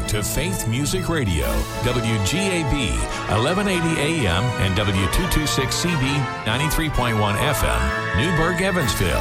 to Faith Music Radio, WGAB, 1180 AM and W226CB, 93.1 FM, Newburgh, Evansville.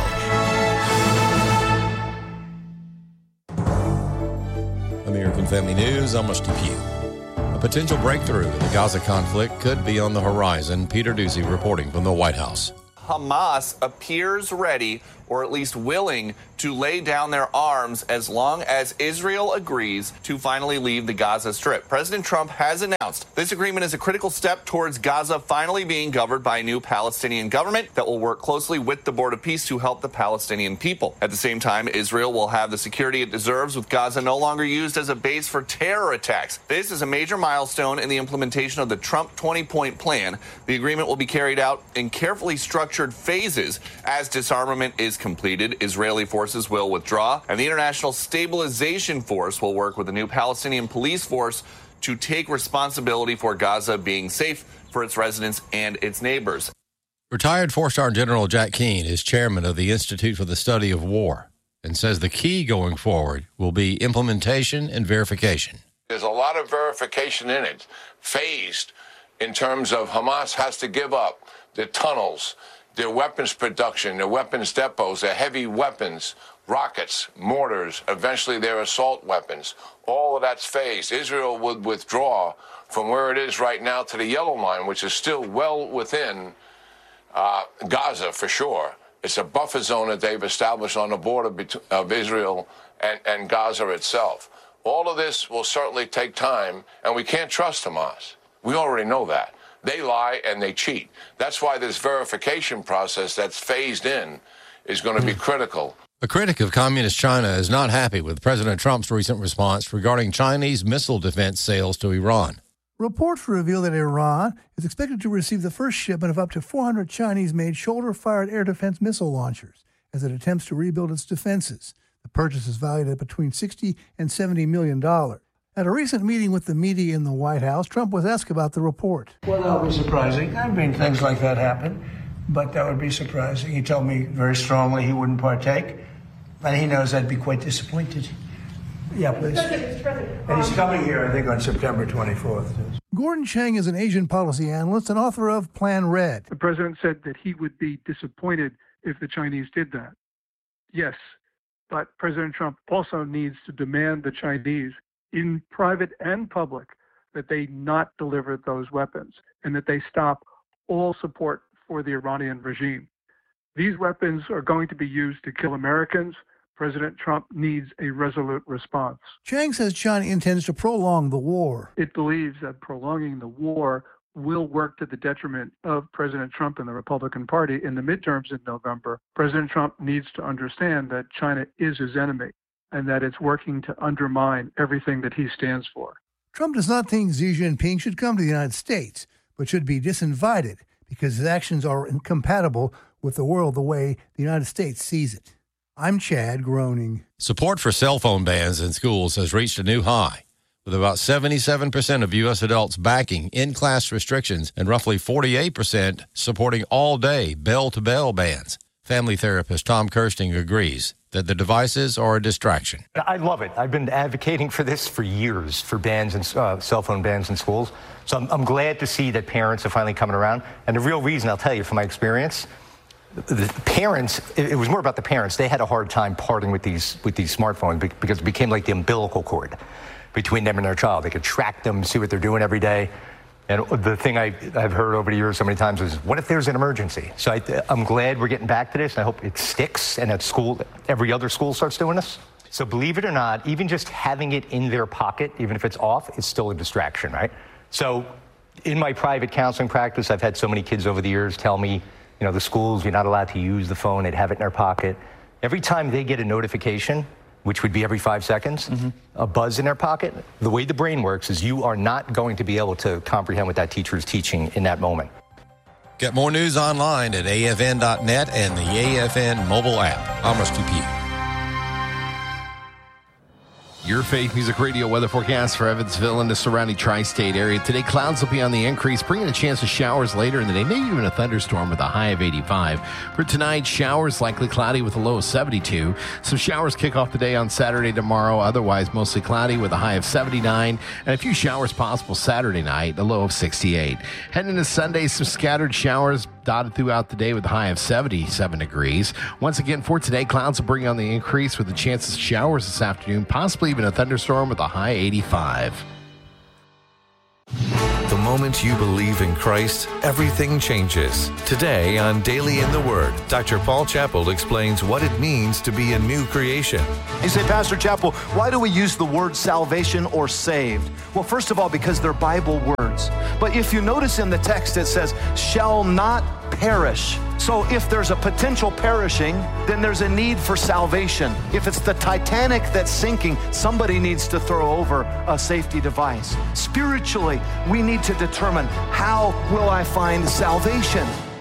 American Family News, I'm Rusty Pugh. A potential breakthrough in the Gaza conflict could be on the horizon. Peter Doocy reporting from the White House. Hamas appears ready, or at least willing, to lay down their arms as long as Israel agrees to finally leave the Gaza Strip. President Trump has announced this agreement is a critical step towards Gaza finally being governed by a new Palestinian government that will work closely with the Board of Peace to help the Palestinian people. At the same time, Israel will have the security it deserves, with Gaza no longer used as a base for terror attacks. This is a major milestone in the implementation of the Trump 20-point plan. The agreement will be carried out in carefully structured phases. As disarmament is completed, Israeli forces will withdraw, and the International Stabilization Force will work with the new Palestinian police force to take responsibility for Gaza being safe for its residents and its neighbors. Retired four-star General Jack Keane is chairman of the Institute for the Study of War and says the key going forward will be implementation and verification. There's a lot of verification in it, phased in terms of Hamas has to give up their tunnels, their weapons production, their weapons depots, their heavy weapons, rockets, mortars, eventually their assault weapons. All of that's phased. Israel would withdraw from where it is right now to the yellow line, which is still well within Gaza for sure. It's a buffer zone that they've established on the border of Israel and Gaza itself. All of this will certainly take time, and we can't trust Hamas. We already know that. They lie and they cheat. That's why this verification process that's phased in is going to be critical. A critic of Communist China is not happy with President Trump's recent response regarding Chinese missile defense sales to Iran. Reports reveal that Iran is expected to receive the first shipment of up to 400 Chinese-made shoulder-fired air defense missile launchers as it attempts to rebuild its defenses. The purchase is valued at between $60 and $70 million. At a recent meeting with the media in the White House, Trump was asked about the report. Well, that would be surprising. I mean, things like that happen, but that would be surprising. He told me very strongly he wouldn't partake, and he knows I'd be quite disappointed. Yeah, please. And he's coming here, I think, on September 24th. Gordon Chang is an Asian policy analyst and author of Plan Red. The president said that he would be disappointed if the Chinese did that. Yes, but President Trump also needs to demand the Chinese, in private and public, that they not deliver those weapons and that they stop all support for the Iranian regime. These weapons are going to be used to kill Americans. President Trump needs a resolute response. Chang says China intends to prolong the war. It believes that prolonging the war will work to the detriment of President Trump and the Republican Party in the midterms in November. President Trump needs to understand that China is his enemy and that it's working to undermine everything that he stands for. Trump does not think Xi Jinping should come to the United States, but should be disinvited because his actions are incompatible with the world the way the United States sees it. I'm Chad Groening. Support for cell phone bans in schools has reached a new high, with about 77% of U.S. adults backing in-class restrictions and roughly 48% supporting all-day bell-to-bell bans. Family therapist Tom Kirsting agrees that the devices are a distraction. I love it. I've been advocating for this for years, for bans and cell phone bans in schools. So I'm glad to see that parents are finally coming around. And the real reason, I'll tell you from my experience, the parents, it was more about the parents. They had a hard time parting with these smartphones because it became like the umbilical cord between them and their child. They could track them, see what they're doing every day. And the thing I've heard over the years so many times is, what if there's an emergency? So I'm glad we're getting back to this, and I hope it sticks, and at school, every other school starts doing this. So believe it or not, even just having it in their pocket, even if it's off, it's still a distraction, right? So in my private counseling practice, I've had so many kids over the years tell me, the schools, you're not allowed to use the phone, they'd have it in their pocket. Every time they get a notification, which would be every 5 seconds, a buzz in their pocket, the way the brain works is you are not going to be able to comprehend what that teacher is teaching in that moment. Get more news online at afn.net and the AFN mobile app. I'm Rusty Pugh. Your Faith Music Radio weather forecast for Evansville and the surrounding tri-state area. Today, clouds will be on the increase, bringing a chance of showers later in the day, maybe even a thunderstorm with a high of 85. For tonight, showers likely cloudy with a low of 72. Some showers kick off the day on Saturday tomorrow, otherwise mostly cloudy with a high of 79. And a few showers possible Saturday night, a low of 68. Heading into Sunday, some scattered showers dotted throughout the day with a high of 77 degrees. Once again, for today, clouds will bring on the increase with a chance of showers this afternoon, possibly even a thunderstorm with a high 85. The moment you believe in Christ, everything changes. Today on Daily in the Word, Dr. Paul Chappell explains what it means to be a new creation. You say, Pastor Chappell, why do we use the word salvation or saved? Well, first of all, because they're Bible words. But if you notice in the text, it says, shall not perish. So if there's a potential perishing, then there's a need for salvation. If it's the Titanic that's sinking, somebody needs to throw over a safety device. Spiritually, we need to determine, how will I find salvation?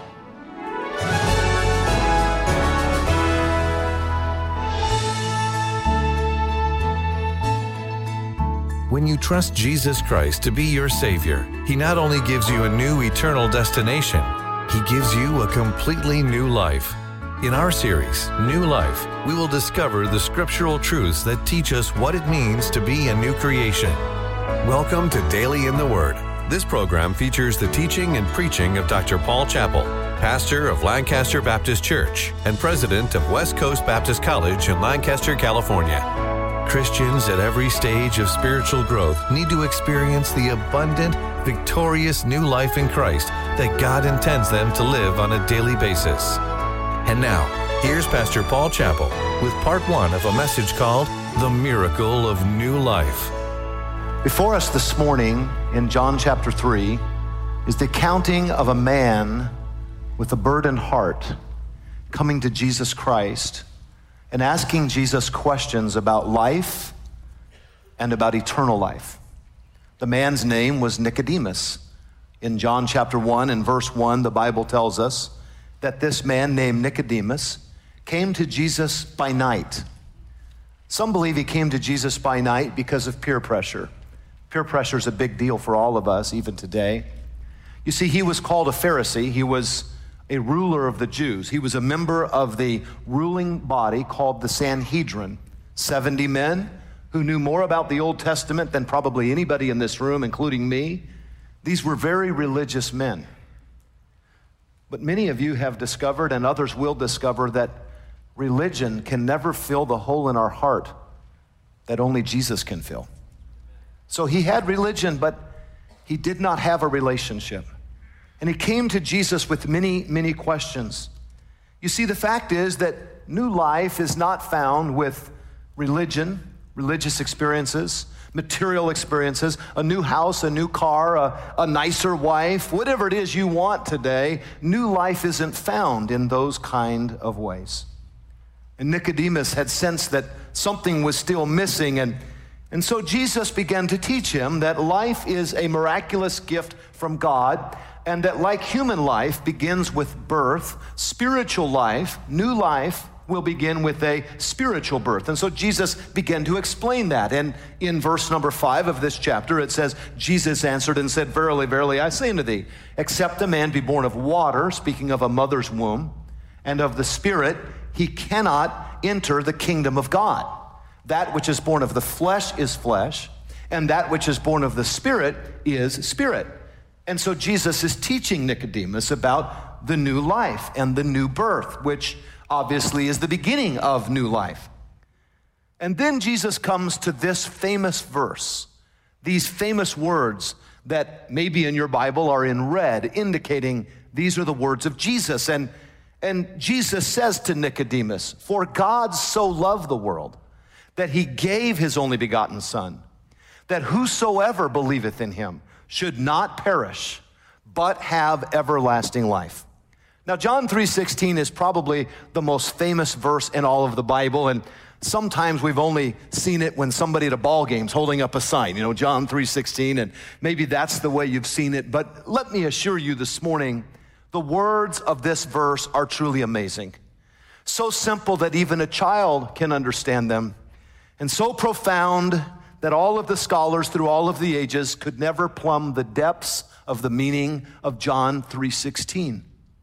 When you trust Jesus Christ to be your Savior, He not only gives you a new eternal destination, He gives you a completely new life. In our series, New Life, we will discover the scriptural truths that teach us what it means to be a new creation. Welcome to Daily in the Word. This program features the teaching and preaching of Dr. Paul Chappell, pastor of Lancaster Baptist Church and president of West Coast Baptist College in Lancaster, California. Christians at every stage of spiritual growth need to experience the abundant, victorious new life in Christ that God intends them to live on a daily basis. And now, here's Pastor Paul Chappell with part 1 of a message called The Miracle of New Life. Before us this morning in John chapter 3 is the accounting of a man with a burdened heart coming to Jesus Christ and asking Jesus questions about life and about eternal life. The man's name was Nicodemus. In John chapter 1 and verse 1, the Bible tells us that this man named Nicodemus came to Jesus by night. Some believe he came to Jesus by night because of peer pressure. Peer pressure is a big deal for all of us, even today. You see, he was called a Pharisee. He was a ruler of the Jews. He was a member of the ruling body called the Sanhedrin. 70 men who knew more about the Old Testament than probably anybody in this room, including me. These were very religious men. But many of you have discovered, and others will discover, that religion can never fill the hole in our heart that only Jesus can fill. So he had religion, but he did not have a relationship. And he came to Jesus with many, many questions. You see, the fact is that new life is not found with religion, religious experiences, material experiences, a new house, a new car, a nicer wife, whatever it is you want today. New life isn't found in those kind of ways. And Nicodemus had sensed that something was still missing, and so Jesus began to teach him that life is a miraculous gift from God, and that like human life begins with birth, spiritual life, new life, will begin with a spiritual birth. And so Jesus began to explain that. And in verse number 5 of this chapter, it says, Jesus answered and said, verily, verily, I say unto thee, except a man be born of water, speaking of a mother's womb, and of the Spirit, he cannot enter the kingdom of God. That which is born of the flesh is flesh, and that which is born of the Spirit is spirit. And so Jesus is teaching Nicodemus about the new life and the new birth, which obviously is the beginning of new life. And then Jesus comes to this famous verse, these famous words that maybe in your Bible are in red, indicating these are the words of Jesus. And Jesus says to Nicodemus, for God so loved the world that he gave his only begotten Son, that whosoever believeth in him should not perish, but have everlasting life. Now, John 3:16 is probably the most famous verse in all of the Bible, and sometimes we've only seen it when somebody at a ball game's holding up a sign, John 3:16, and maybe that's the way you've seen it. But let me assure you this morning, the words of this verse are truly amazing. So simple that even a child can understand them. and so profound that all of the scholars through all of the ages could never plumb the depths of the meaning of John 3:16.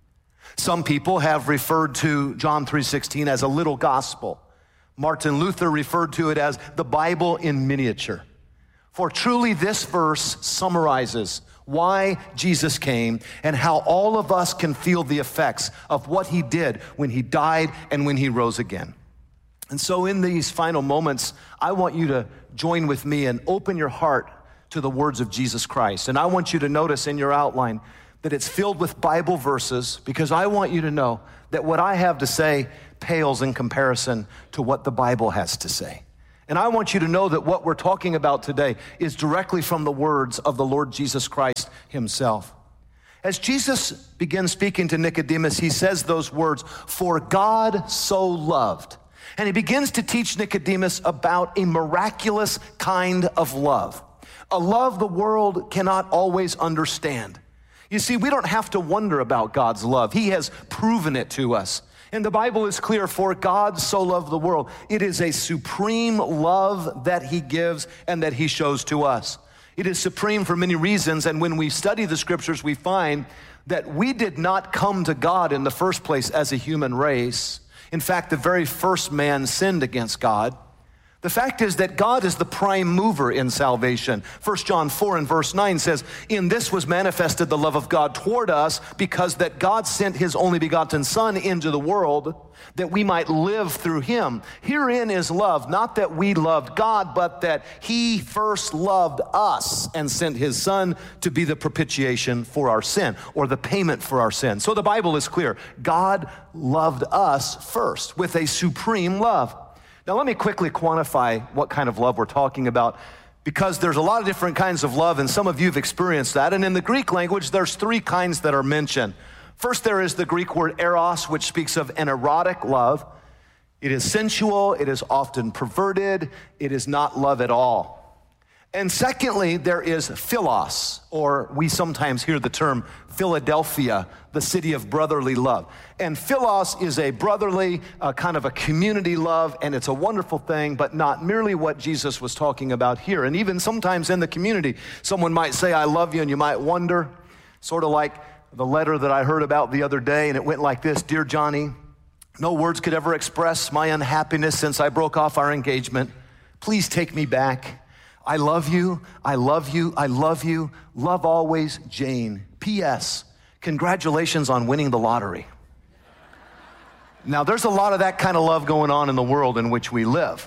Some people have referred to John 3:16 as a little gospel. Martin Luther referred to it as the Bible in miniature. For truly this verse summarizes why Jesus came and how all of us can feel the effects of what he did when he died and when he rose again. And so in these final moments, I want you to join with me and open your heart to the words of Jesus Christ. And I want you to notice in your outline that it's filled with Bible verses, because I want you to know that what I have to say pales in comparison to what the Bible has to say. And I want you to know that what we're talking about today is directly from the words of the Lord Jesus Christ himself. As Jesus begins speaking to Nicodemus, he says those words, "For God so loved." And he begins to teach Nicodemus about a miraculous kind of love, a love the world cannot always understand. You see, we don't have to wonder about God's love. He has proven it to us. And the Bible is clear, for God so loved the world. It is a supreme love that he gives and that he shows to us. It is supreme for many reasons, and when we study the scriptures, we find that we did not come to God in the first place as a human race. In fact, the very first man sinned against God. The fact is that God is the prime mover in salvation. 1 John 4 and verse 9 says, "In this was manifested the love of God toward us, because that God sent his only begotten Son into the world, that we might live through him. Herein is love, not that we loved God, but that he first loved us and sent his Son to be the propitiation for our sin," or the payment for our sin. So the Bible is clear. God loved us first with a supreme love. Now, let me quickly quantify what kind of love we're talking about, because there's a lot of different kinds of love, and some of you have experienced that. And in the Greek language, there's three kinds that are mentioned. First, there is the Greek word eros, which speaks of an erotic love. It is sensual, it is often perverted, it is not love at all. And secondly, there is philos, or we sometimes hear the term Philadelphia, the city of brotherly love. And philos is a brotherly, kind of a community love, and it's a wonderful thing, but not merely what Jesus was talking about here. And even sometimes in the community, someone might say, "I love you," and you might wonder, sort of like the letter that I heard about the other day, and it went like this: "Dear Johnny, no words could ever express my unhappiness since I broke off our engagement. Please take me back. I love you, I love you, I love you. Love always, Jane. P.S. Congratulations on winning the lottery." Now, there's a lot of that kind of love going on in the world in which we live.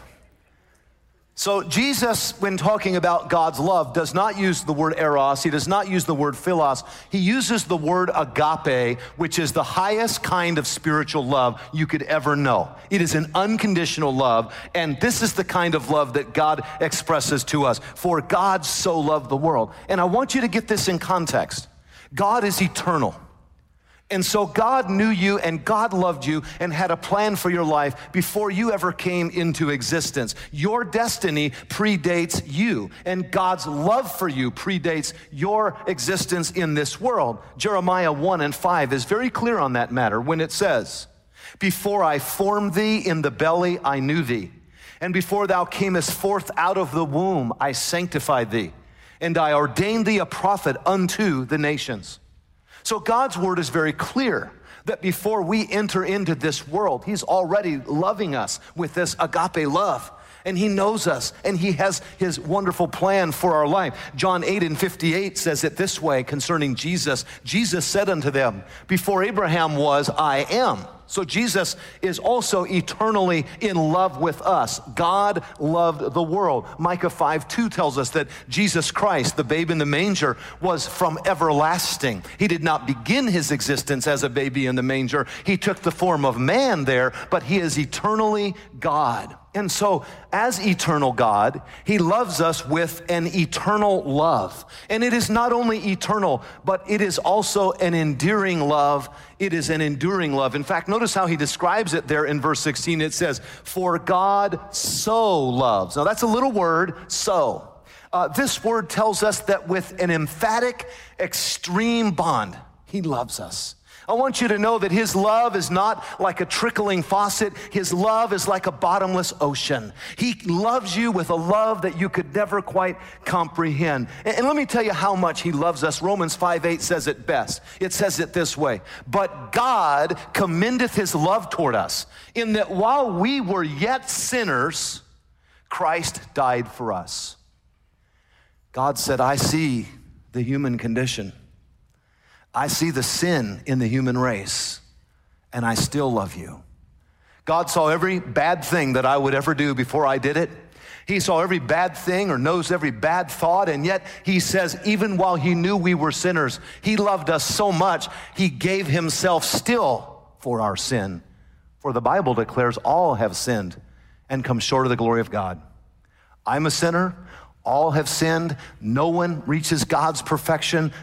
So Jesus, when talking about God's love, does not use the word eros. He does not use the word philos. He uses the word agape, which is the highest kind of spiritual love you could ever know. It is an unconditional love, and this is the kind of love that God expresses to us. For God so loved the world. And I want you to get this in context. God is eternal. And so God knew you and God loved you and had a plan for your life before you ever came into existence. Your destiny predates you, and God's love for you predates your existence in this world. Jeremiah 1 and 5 is very clear on that matter when it says, "Before I formed thee in the belly, I knew thee. And before thou camest forth out of the womb, I sanctified thee. And I ordained thee a prophet unto the nations." So God's word is very clear that before we enter into this world, he's already loving us with this agape love. And he knows us, and he has his wonderful plan for our life. John 8 and 58 says it this way concerning Jesus. Jesus said unto them, "Before Abraham was, I am." So Jesus is also eternally in love with us. God loved the world. Micah 5:2 tells us that Jesus Christ, the babe in the manger, was from everlasting. He did not begin his existence as a baby in the manger. He took the form of man there, but he is eternally God. And so, as eternal God, he loves us with an eternal love. And it is not only eternal, but it is also an endearing love. It is an enduring love. In fact, notice how he describes it there in verse 16. It says, "For God so loves." Now, that's a little word, so. This word tells us that with an emphatic, extreme bond, he loves us. I want you to know that his love is not like a trickling faucet. His love is like a bottomless ocean. He loves you with a love that you could never quite comprehend. And let me tell you how much he loves us. Romans 5:8 says it best. It says it this way: but God commendeth his love toward us, in that while we were yet sinners, Christ died for us. God said, I see the human condition. I see the sin in the human race, and I still love you. God saw every bad thing that I would ever do before I did it. He saw every bad thing or knows every bad thought, and yet he says, even while he knew we were sinners, he loved us so much, he gave himself still for our sin. For the Bible declares all have sinned and come short of the glory of God. I'm a sinner. All have sinned. No one reaches God's perfection,